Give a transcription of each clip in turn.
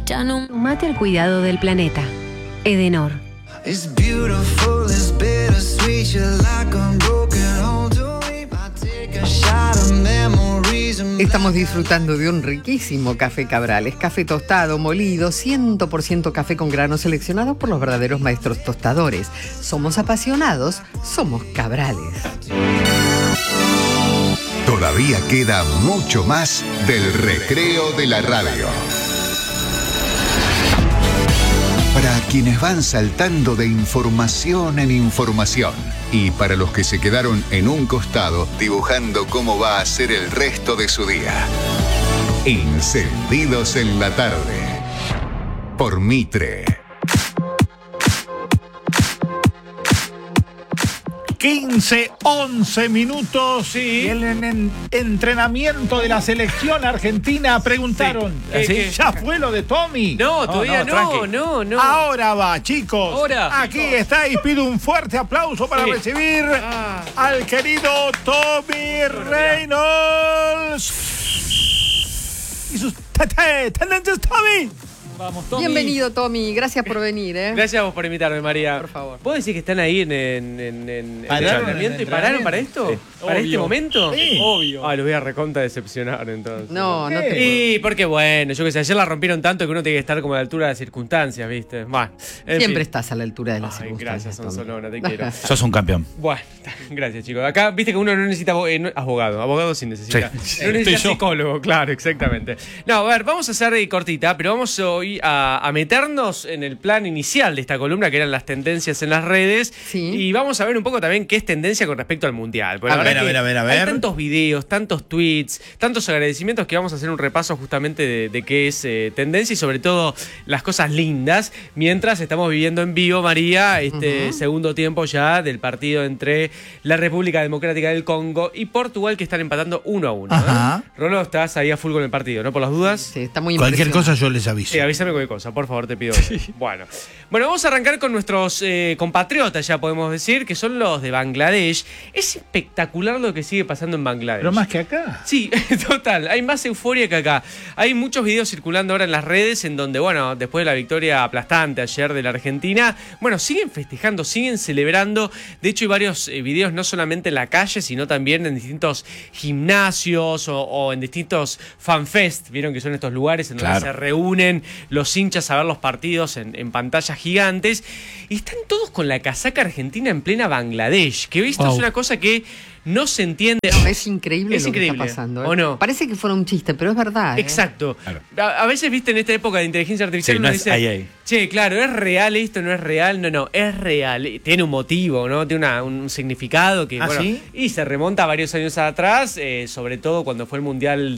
Ya no. Sumate al cuidado del planeta. Edenor. It's beautiful, it's bittersweet, you're like a broken home to me. I take a shot of memories and Estamos disfrutando de un riquísimo café Cabrales, café tostado, molido, 100% café con granos seleccionados por los verdaderos maestros tostadores. Somos apasionados, somos Cabrales. Todavía queda mucho más del recreo de la radio. Para quienes van saltando de información en información y para los que se quedaron en un costado dibujando cómo va a ser el resto de su día. Encendidos en la tarde. Por Mitre. 11 minutos Sí. y el entrenamiento de la selección argentina preguntaron, Sí. ¿ya fue lo de Tommy? No, todavía tranqui. no. Ahora va, chicos. Ahora. Aquí está y pido un fuerte aplauso para Sí. recibir al querido Tommy Reynolds. Y sus tendencias, Tommy. Vamos, Tommy. Bienvenido, Tommy. Gracias por venir, ¿eh? Gracias a vos por invitarme, María. Por favor. ¿Puedo decir que están ahí en el ¿Pararon entrenamiento en y el pararon para esto? Sí. ¿Para este momento? Sí. Obvio. Ah, los voy a recontra decepcionar entonces. No, no ¿Qué? te Y porque bueno, yo que sé, ayer la rompieron tanto que uno tiene que estar como a la altura de las circunstancias, ¿viste? Bueno, en Siempre fin. estás a la altura de las Ay, circunstancias, gracias, Tommy. Sonsolona, te quiero. Sos un campeón. Bueno, gracias, chicos. Acá, viste que uno no necesita abogado sí necesita. Sí. No necesita Estoy yo. psicólogo, claro, exactamente. No, a ver, vamos a hacer cortita, pero vamos hoy a meternos en el plan inicial de esta columna, que eran las tendencias en las redes. Sí. Y vamos a ver un poco también qué es tendencia con respecto al Mundial. Porque A la ver, verdad a ver, que a ver. Hay tantos videos, tantos tweets, tantos agradecimientos que vamos a hacer un repaso justamente de qué es tendencia y sobre todo las cosas lindas, mientras estamos viviendo en vivo, María, este segundo tiempo ya del partido entre la República Democrática del Congo y Portugal, que están empatando 1-1. Ajá. Rolo, estás ahí a full con el partido, ¿no? Por las dudas. Sí, está muy Cualquier impresionante. cosa yo les aviso. Sí, avísame cualquier cosa, por favor, te pido. Bueno, vamos a arrancar con nuestros compatriotas, ya podemos decir, que son los de Bangladesh. Es espectacular lo que sigue pasando en Bangladesh. Pero más que acá. Sí, total, hay más euforia que acá. Hay muchos videos circulando ahora en las redes en donde, bueno, después de la victoria aplastante ayer de la Argentina, bueno, siguen festejando, siguen celebrando. De hecho, hay varios videos no solamente en la calle, sino también en distintos gimnasios o en distintos fanfest. Vieron que son estos lugares en donde Claro. se reúnen los hinchas a ver los partidos en pantallas gigantes. Y están todos con la casaca argentina en plena Bangladesh. Que esto es una cosa que no se entiende. Es increíble Es lo que increíble, está pasando. ¿eh? ¿o no? Parece que fuera un chiste, pero es verdad. ¿eh? Exacto. Claro. A veces, viste, en esta época de inteligencia artificial, Sí, uno no es dice, AI. che, claro, ¿es real esto? ¿No es real? No, es real. Tiene un motivo, ¿no? Tiene un significado que, ¿Ah, bueno, sí? y se remonta a varios años atrás, sobre todo cuando fue el Mundial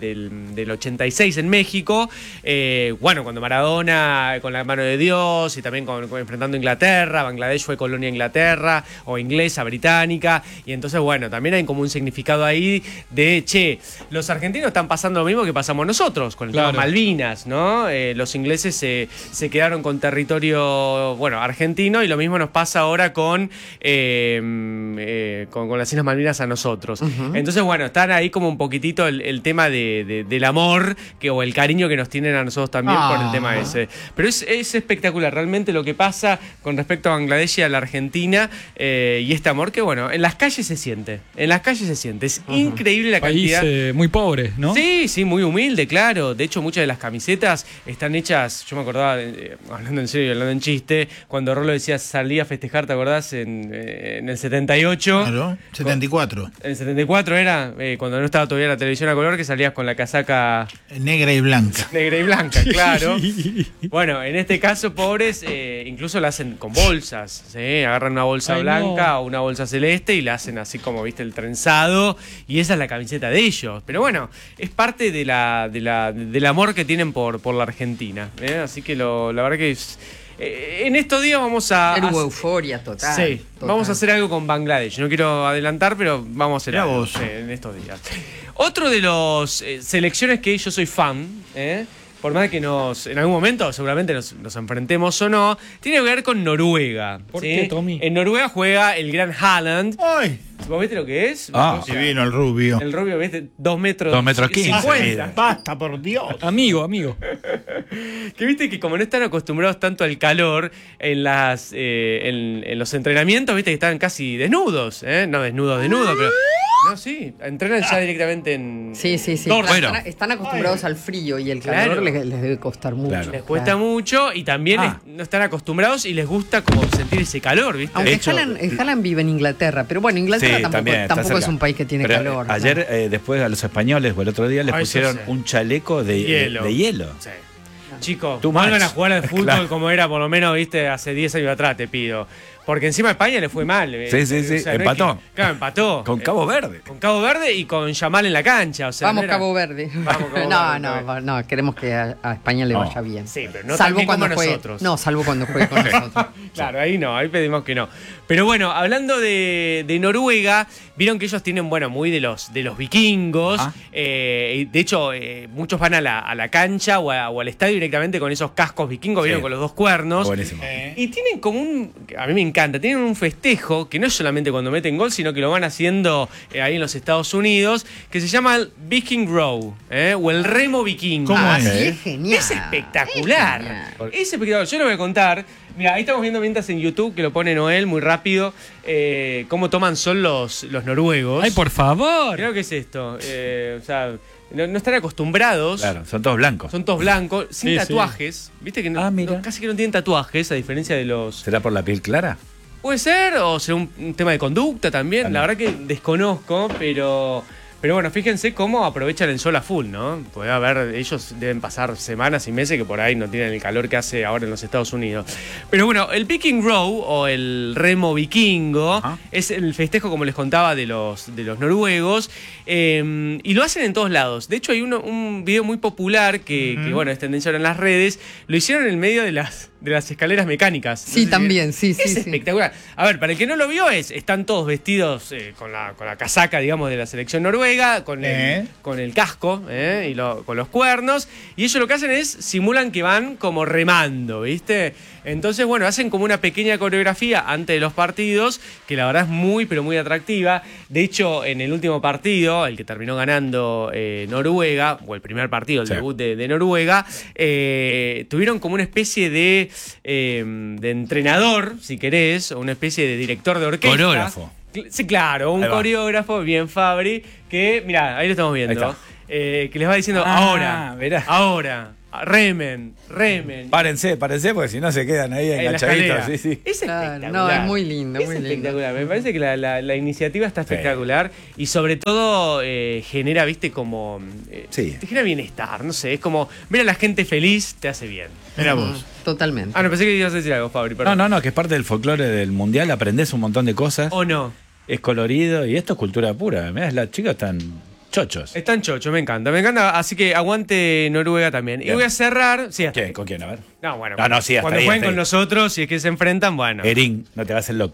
del 86 en México. Bueno, cuando Maradona, con la mano de Dios, y también enfrentando a Inglaterra, Bangladesh fue colonia de Inglaterra, o inglesa, británica, y entonces, bueno, también hay como un significado ahí de, che, los argentinos están pasando lo mismo que pasamos nosotros, con el tema Malvinas, ¿no? Los ingleses se quedaron con territorio, bueno, argentino, y lo mismo nos pasa ahora con las Islas Malvinas a nosotros. Entonces, bueno, están ahí como un poquitito el tema del amor o el cariño que nos tienen a nosotros también por el tema ese. Pero es espectacular realmente lo que pasa con respecto a Bangladesh y a la Argentina, y este amor que, bueno, en las calles se siente. En las calles se siente. Es increíble la cantidad. País muy pobre, ¿no? Sí, muy humilde, claro. De hecho, muchas de las camisetas están hechas, yo me acordaba, hablando en serio y hablando en chiste, cuando Rolo decía salí a festejar, ¿te acordás? En el 78. Claro, 74. En el 74 era, cuando no estaba todavía la televisión a color, que salías con la casaca Negra y blanca. negra y blanca, claro. Bueno, en este caso, pobres, incluso la hacen con bolsas, ¿sí? Agarran una bolsa blanca o una bolsa celeste y la hacen así como, viste, el trenzado, y esa es la camiseta de ellos. Pero bueno, es parte del amor que tienen por la Argentina, ¿eh? Así que la verdad que es... en estos días vamos a... Hubo euforia total. Sí, total. vamos a hacer algo con Bangladesh. No quiero adelantar, pero vamos a hacer Mirá algo vos. en estos días. Otro de los selecciones que yo soy fan, por más que en algún momento seguramente nos enfrentemos o no, tiene que ver con Noruega. ¿Por ¿sí? qué, Tommy? En Noruega juega el gran Haaland. ¡Ay! ¿Vos viste lo que es? Ah. Divino el rubio. El rubio, ¿viste? 2 metros. 2 metros 15. 50. Basta, por Dios. Amigo. Que viste que como no están acostumbrados tanto al calor en en los entrenamientos, viste que están casi desnudos, ¿eh? No desnudos, pero. No, sí, entrenan ya directamente en. Sí. torso. Bueno. Están acostumbrados al frío y el Claro. calor les debe costar mucho. Claro. Les cuesta mucho y también no están acostumbrados y les gusta como sentir ese calor, ¿viste? Aunque De hecho, Haaland vive en Inglaterra, pero bueno, Inglaterra Sí, también está tampoco es cerca. un país que tiene Pero, calor. ¿no? Ayer, después a los españoles, o el otro día, les Ah, eso pusieron sí. un chaleco de Hielo. hielo. Sí. Chicos, Too vuelvan much. a jugar al fútbol Claro. como era por lo menos, viste, hace 10 años atrás, te pido. Porque encima a España le fue mal. Sí, no es empató. claro, empató. Con Cabo Verde. Con Cabo Verde y con Yamal en la cancha. O sea, Vamos no era- Cabo Verde. Vamos, Cabo Verde. No, queremos que a España le No. vaya bien. Sí, pero no tan bien como juegue, nosotros. No, salvo cuando juegue con nosotros. Claro, ahí no, ahí pedimos que no. Pero bueno, hablando de Noruega, vieron que ellos tienen, bueno, muy de los vikingos. Ah. Y de hecho, muchos van a la cancha o al estadio directamente con esos cascos vikingos, vieron, Sí. con los 2 cuernos. Buenísimo. Y tienen como a mí me encanta, tienen un festejo que no es solamente cuando meten gol, sino que lo van haciendo ahí en los Estados Unidos, que se llama el Viking Row, o el remo vikingo. ¿Cómo Sí, es? es genial. Es espectacular. Es genial. Es espectacular. Yo lo voy a contar. Mira, ahí estamos viendo mientras en YouTube, que lo pone Noel muy rápido, cómo toman sol los noruegos. Ay, por favor. Creo que es esto. O sea, no están acostumbrados. Claro, son todos blancos. Son todos blancos, sin Sí, tatuajes. Viste que mira. casi que no tienen tatuajes, a diferencia de los. ¿Será por la piel clara? Puede ser, o será un tema de conducta también. La verdad que desconozco, pero bueno, fíjense cómo aprovechan el sol a full, ¿no? Puede haber, ellos deben pasar semanas y meses que por ahí no tienen el calor que hace ahora en los Estados Unidos. Pero bueno, el Viking Row o el remo vikingo es el festejo, como les contaba, de los noruegos. Y lo hacen en todos lados. De hecho, hay un video muy popular que bueno, es tendencia ahora en las redes. Lo hicieron en el medio de las escaleras mecánicas. No sé Sí, si- también, sí. Es espectacular. A ver, para el que no lo vio, están todos vestidos con la casaca, digamos, de la selección noruega, con el casco y con los cuernos. Y ellos lo que hacen es simulan que van como remando, ¿viste? Entonces, bueno, hacen como una pequeña coreografía antes de los partidos, que la verdad es muy, pero muy atractiva. De hecho, en el último partido, el que terminó ganando Noruega, o el primer partido, el debut de Noruega, tuvieron como una especie de entrenador, si querés, o una especie de director de orquesta. Coreógrafo. Sí, claro, un Ahí va. coreógrafo bien Fabri, que, mirá, ahí lo estamos viendo, Ahí está. que les va diciendo Mirá. ahora, remen. Párense, porque si no se quedan ahí En la enganchaditos. escalera. Sí. Es Claro, espectacular. no, es muy lindo, Es muy lindo. espectacular. Me parece que la iniciativa está espectacular y sobre todo genera, viste, como... Sí. Te genera bienestar, no sé, es como ver a la gente feliz te hace bien. Mira vos. Totalmente. Ah, no, pensé que ibas a decir algo, Fabri, perdón. No, que es parte del folclore del mundial, aprendés un montón de cosas. ¿O no? Es colorido y esto es cultura pura. Mirá, las chicas están chochos. Están chochos, me encanta, así que aguante Noruega también. Y Bien. voy a cerrar... Sí, hasta ¿Quién? ahí. ¿Con quién? A ver. No, bueno, No, sí, hasta cuando ahí, jueguen hasta con ahí. nosotros, si es que se enfrentan, bueno. Erin, no te vas a hacer loco.